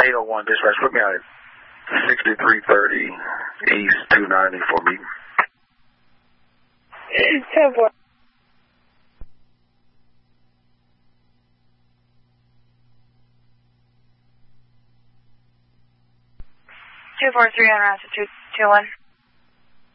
801 dispatch, put me out at 6330 East 290 for me. 10-4. 243 on route to 221.